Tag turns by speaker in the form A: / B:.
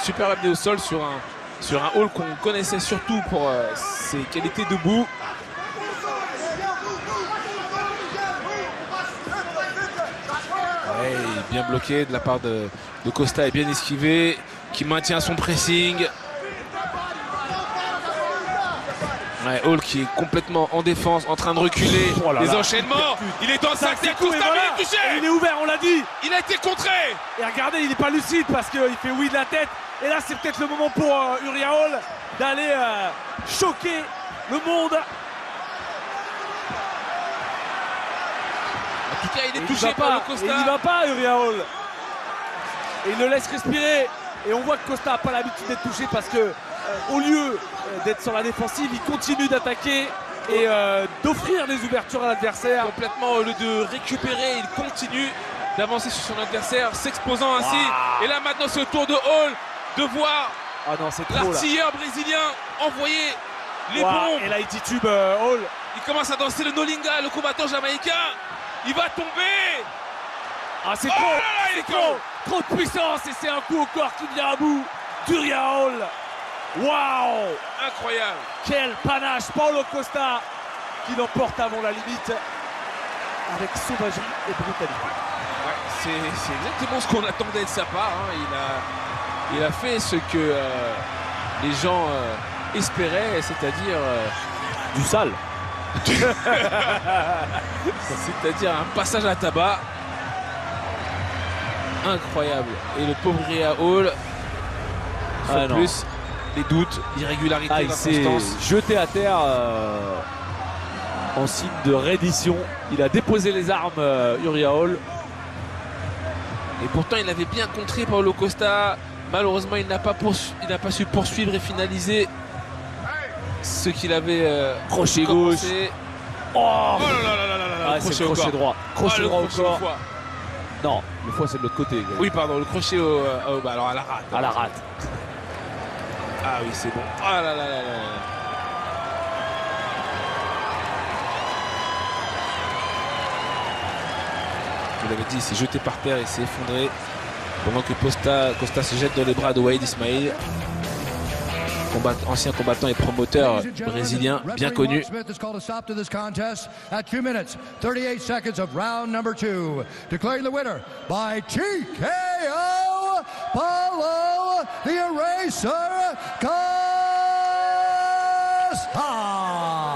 A: super amené au sol sur un Hall qu'on connaissait surtout pour ses qualités debout. Ouais, bien bloqué de la part de Costa et bien esquivé, qui maintient son pressing. Ouais, Hall qui est complètement en défense, en train de reculer.
B: Oh là
A: les
B: là.
A: enchaînements. Il est dans sa tête,
B: coup,
A: Costa,
B: voilà.
A: il est touché.
B: Et il est ouvert, on l'a dit.
A: Il a été contré.
B: Et regardez, il n'est pas lucide parce qu'il fait oui de la tête. Et là, c'est peut-être le moment pour Uriah Hall d'aller choquer le monde.
A: En tout cas, il est
B: Et
A: touché par le Costa.
B: Et il n'y va pas, Uriah Hall. Et il le laisse respirer. Et on voit que Costa n'a pas l'habitude d'être touché parce que au lieu d'être sur la défensive, il continue d'attaquer et d'offrir des ouvertures à l'adversaire.
A: Complètement, au lieu de récupérer, il continue d'avancer sur son adversaire, s'exposant ainsi.
B: Wow.
A: Et là, maintenant, c'est au tour de Hall de voir
B: Ah non, c'est trop là.
A: l'artilleur brésilien envoyer les
B: Wow.
A: bombes.
B: Et là, il titube Hall.
A: Il commence à danser le Nolinga, le combattant jamaïcain. Il va tomber.
B: Ah, c'est
A: Oh
B: trop,
A: là là, il est
B: trop de puissance. Et c'est un coup au corps qui vient à bout d'Uriah Hall. Waouh!
A: Incroyable.
B: Quel panache! Paulo Costa qui l'emporte avant la limite avec sauvagerie et brutalité.
A: Ouais, c'est exactement ce qu'on attendait de sa part. Hein. Il a fait ce que les gens espéraient, c'est-à-dire
B: Du sale.
A: c'est-à-dire un passage à tabac incroyable. Et le pauvre Uriah Hall, en plus, les doutes, l'irrégularité,
B: il s'est
A: l'inconstance.
B: jeté à terre en signe de reddition. Il a déposé les armes, Uriah Hall.
A: Et pourtant, il avait bien contré Paulo Costa. Malheureusement, il n'a pas su poursuivre et finaliser ce qu'il avait
B: crochet
A: commencé.
B: gauche. Oh,
A: Oh là là là là là là,
B: ah, c'est le
A: au
B: crochet
A: corps.
B: droit. Crochet
A: Le
B: droit au
A: crochet
B: corps.
A: foie.
B: Non, le foie c'est de l'autre côté.
A: Oui, pardon, le crochet alors à la rate.
B: À la rate.
A: Ah oui, c'est bon. Ah là là là là. Je vous l'avais dit, il s'est jeté par terre, il s'est effondré. Pendant que Costa se jette dans les bras de Walid Ismail. Ancien combattant et promoteur brésilien bien connu.
C: At 2 minutes, 38 seconds of round number 2. Declaring the winner by TKO, Paulo the Eraser Costa.